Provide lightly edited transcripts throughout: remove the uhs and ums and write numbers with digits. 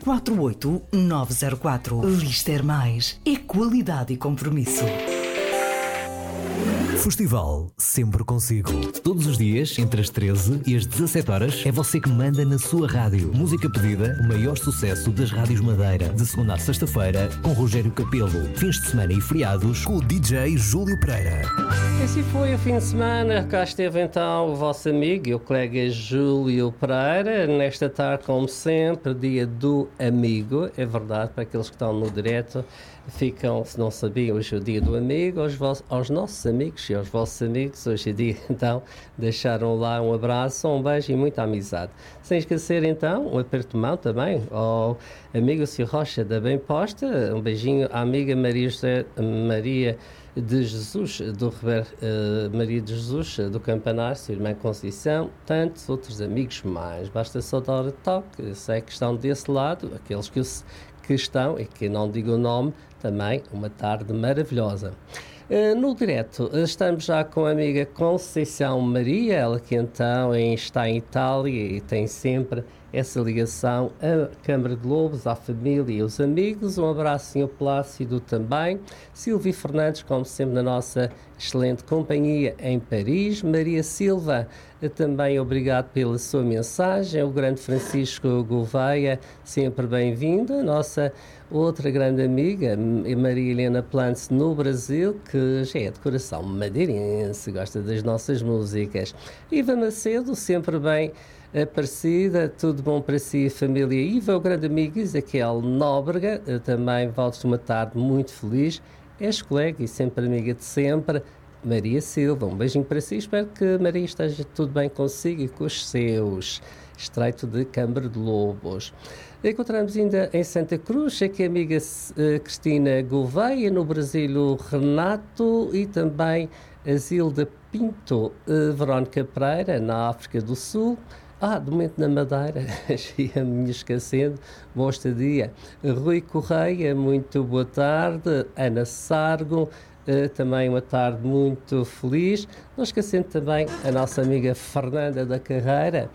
48904. Lister Mais é qualidade e compromisso. Festival sempre consigo. Todos os dias, entre as 13 e as 17 horas, é você que manda na sua rádio. Música pedida, o maior sucesso das rádios Madeira. De segunda a sexta-feira, com Rogério Capelo. Fins de semana e feriados, com o DJ Júlio Pereira. Assim foi o fim de semana. Cá esteve então o vosso amigo e o colega Júlio Pereira. Nesta tarde, como sempre, dia do amigo. É verdade, para aqueles que estão no direto, ficam, se não sabiam, hoje é o dia do amigo. Aos nossos amigos e aos vossos amigos, hoje é dia, então, deixaram lá um abraço, um beijo e muita amizade. Sem esquecer, então, um aperto de mão também ao amigo Sr. Rocha da Bem Posta. Um beijinho à amiga Maria de Jesus, Maria de Jesus, do Campanário, sua irmã Conceição, tantos outros amigos mais. Basta só dar o toque, sei que estão desse lado, aqueles que estão, e que não digo o nome, também uma tarde maravilhosa. No direto, estamos já com a amiga Conceição Maria, ela que então está em Itália e tem sempre essa ligação à Câmara de Lobos, à família e aos amigos. Um abraço, Sr. Plácido, também. Silvia Fernandes, como sempre, na nossa excelente companhia em Paris. Maria Silva, também obrigado pela sua mensagem. O grande Francisco Gouveia, sempre bem-vindo. Nossa outra grande amiga, Maria Helena Plantz, no Brasil, que já é de coração madeirense, gosta das nossas músicas. Iva Macedo, sempre bem aparecida, tudo bom para si, família Iva. O grande amigo Ezequiel Nóbrega, também votos de uma tarde muito feliz. És colega e sempre amiga de sempre, Maria Silva. Um beijinho para si, espero que Maria esteja tudo bem consigo e com os seus. Estreito de Câmara de Lobos. Encontramos ainda em Santa Cruz aqui a amiga Cristina Gouveia, no Brasil o Renato e também a Zilda Pinto, Verónica Pereira, na África do Sul. De momento na Madeira, ia-me esquecendo, bom estadia. Rui Correia, muito boa tarde. Ana Sargo, também uma tarde muito feliz. Não esquecendo também a nossa amiga Fernanda da Carreira,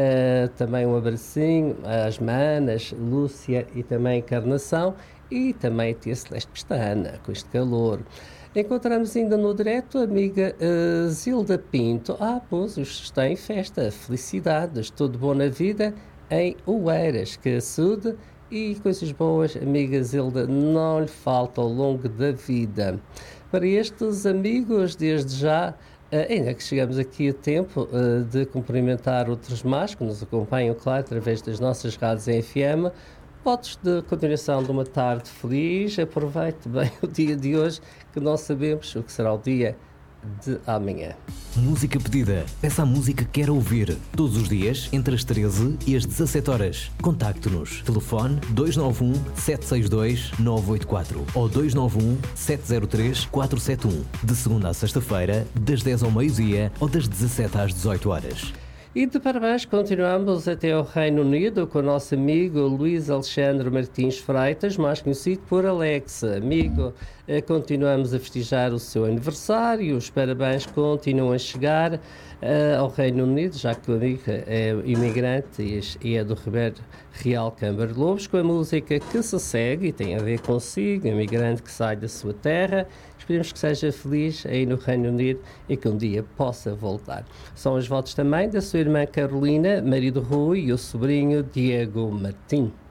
também um abracinho às manas, Lúcia e também Encarnação, e também a tia Celeste Pestana, com este calor. Encontramos ainda no direto a amiga Zilda Pinto. Pois, está em festa, felicidades, tudo bom na vida em Oeiras, que saúde e coisas boas, amiga Zilda, não lhe falta ao longo da vida. Para estes amigos, desde já, ainda que chegamos aqui a tempo de cumprimentar outros mais que nos acompanham, claro, através das nossas rádios em FM. Votos de continuação de uma tarde feliz. Aproveite bem o dia de hoje, que não sabemos o que será o dia de amanhã. Música pedida. Peça a música que quer ouvir. Todos os dias, entre as 13 e as 17 horas. Contacte-nos. Telefone 291 762 984 ou 291 703 471. De segunda a sexta-feira, das 10 ao meio-dia ou das 17 às 18 horas. E de parabéns, continuamos até ao Reino Unido com o nosso amigo Luís Alexandre Martins Freitas, mais conhecido por Alex. Amigo, continuamos a festejar o seu aniversário, os parabéns continuam a chegar ao Reino Unido, já que o amigo é imigrante e é do Ribeiro Real Câmara de Lobos, com a música que se segue e tem a ver consigo, imigrante que sai da sua terra. Esperemos que seja feliz aí no Reino Unido e que um dia possa voltar. São os votos também da sua irmã Carolina, marido Rui, e o sobrinho Diego Martim.